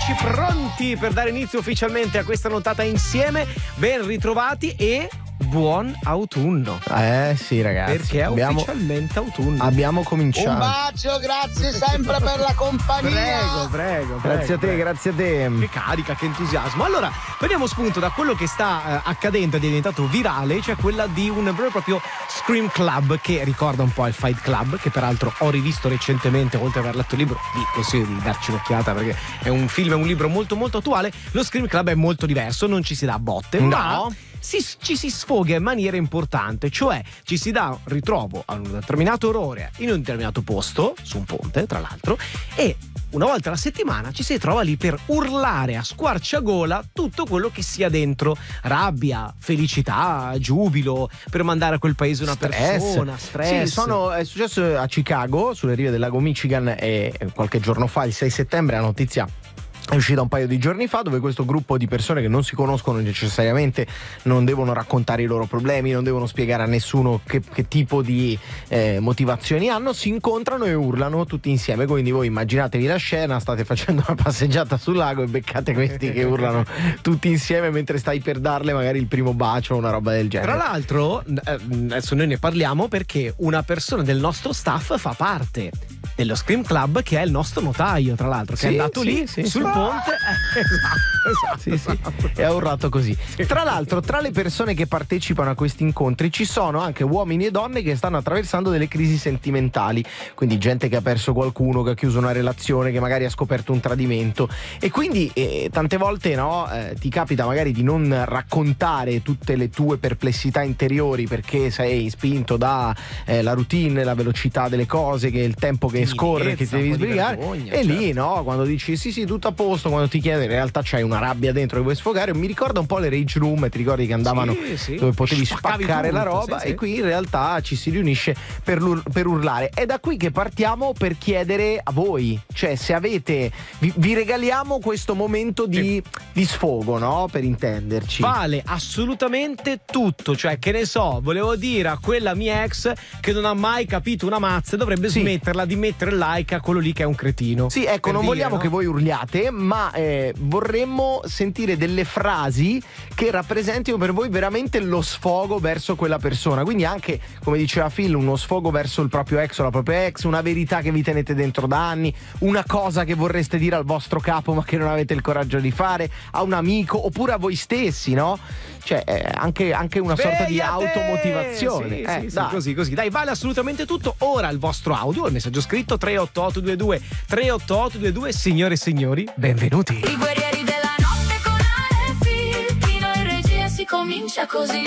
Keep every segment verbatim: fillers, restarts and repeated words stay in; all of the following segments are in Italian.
amici, pronti per dare inizio ufficialmente a questa nottata insieme? Ben ritrovati e buon autunno. Eh sì ragazzi, perché è abbiamo, ufficialmente autunno. Abbiamo cominciato. Un bacio, grazie sempre per la compagnia. Prego, prego, prego. Grazie a te, prego. grazie a te. Che carica, che entusiasmo. Allora, prendiamo spunto da quello che sta eh, accadendo, è diventato virale, cioè quella di un vero e proprio Scream Club che ricorda un po' il Fight Club, che peraltro ho rivisto recentemente, oltre ad aver letto il libro. Vi consiglio di darci un'occhiata perché è un film, è un libro molto molto attuale. Lo Scream Club è molto diverso, non ci si dà botte, no. ma Si, ci si sfoga in maniera importante, cioè ci si dà un ritrovo a un determinato orrore in un determinato posto, su un ponte tra l'altro, e una volta alla settimana ci si trova lì per urlare a squarciagola tutto quello che sia dentro: rabbia, felicità, giubilo, per mandare a quel paese una stress. persona, stress. Sì, sono, è successo a Chicago, sulle rive del lago Michigan, e qualche giorno fa, il sei settembre, la notizia è uscita un paio di giorni fa, dove questo gruppo di persone che non si conoscono necessariamente, non devono raccontare i loro problemi, non devono spiegare a nessuno che, che tipo di eh, motivazioni hanno, si incontrano e urlano tutti insieme. Quindi voi immaginatevi la scena: state facendo una passeggiata sul lago e beccate questi che urlano tutti insieme mentre stai per darle magari il primo bacio o una roba del genere. Tra l'altro, adesso noi ne parliamo perché una persona del nostro staff fa parte dello Scream Club, che è il nostro notaio, tra l'altro, che sì, è andato sì, lì sì, sul sì. ponte. Eh, esatto, esatto, sì, esatto. sì. E ha urlato così. Tra l'altro, tra le persone che partecipano a questi incontri ci sono anche uomini e donne che stanno attraversando delle crisi sentimentali, quindi gente che ha perso qualcuno, che ha chiuso una relazione, che magari ha scoperto un tradimento, e quindi eh, tante volte no, eh, ti capita magari di non raccontare tutte le tue perplessità interiori perché sei spinto da eh, la routine, la velocità delle cose, che il tempo che scorre, che ti devi sbrigare, vergogna, e certo. lì no, quando dici sì sì tutto a posto, quando ti chiede in realtà c'hai una rabbia dentro che vuoi sfogare. Mi ricorda un po' le rage room, ti ricordi che andavano sì, sì. dove potevi Spaccavi spaccare tutto, la roba, sì, e sì. qui in realtà ci si riunisce per, l'ur- per urlare. È da qui che partiamo per chiedere a voi, cioè se avete, vi, vi regaliamo questo momento di, sì. di sfogo, no? Per intenderci. Vale assolutamente tutto, cioè che ne so, volevo dire a quella mia ex che non ha mai capito una mazza, dovrebbe Sì. smetterla di mettere like a quello lì che è un cretino. Sì, ecco, Per non dire, vogliamo no? che voi urliate, ma eh, vorremmo sentire delle frasi che rappresentino per voi veramente lo sfogo verso quella persona. Quindi anche, come diceva Phil, uno sfogo verso il proprio ex o la propria ex, una verità che vi tenete dentro da anni, una cosa che vorreste dire al vostro capo ma che non avete il coraggio di fare, a un amico, oppure a voi stessi, no? Cioè eh, anche, anche una sorta di Svegliate! automotivazione. Sì, eh, sì, sì, dai. così, così. Dai, vale assolutamente tutto. Ora il vostro audio, il messaggio scritto tre otto otto due due tre otto otto due due. Signore e signori, benvenuti. I guerrieri della notte con Ale e Phil, Pino in regia, si comincia così.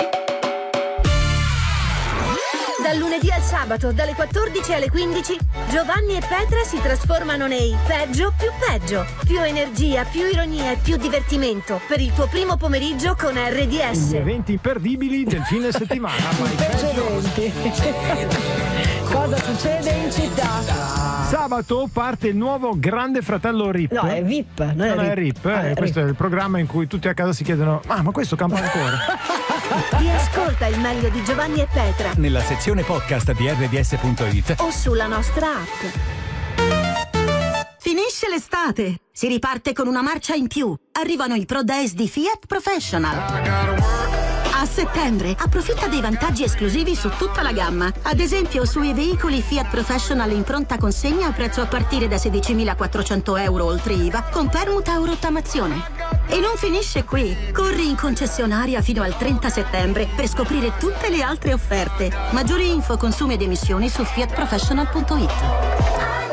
Dal lunedì al sabato, dalle quattordici alle quindici, Giovanni e Petra si trasformano nei peggio più peggio. Più energia, più ironia e più divertimento per il tuo primo pomeriggio con R D S. Gli eventi imperdibili del fine settimana. Ma il peggio... Cosa succede in città? Sabato parte il nuovo Grande Fratello R I P. No, è V I P. Non è, non è R I P, eh, Ah, è questo R I P. è il programma in cui tutti a casa si chiedono: ah, ma questo campa ancora? Ti ascolta il meglio di Giovanni e Petra Nella sezione podcast di R D S punto it o sulla nostra app. Finisce l'estate, si riparte con una marcia in più. Arrivano i Pro Days di Fiat Professional. A settembre approfitta dei vantaggi esclusivi su tutta la gamma. Ad esempio sui veicoli Fiat Professional in pronta consegna a prezzo a partire da sedicimilaquattrocento euro oltre I V A con permuta o rottamazione. E non finisce qui. Corri in concessionaria fino al trenta settembre per scoprire tutte le altre offerte. Maggiori info, consumi ed emissioni su fiat professional punto it.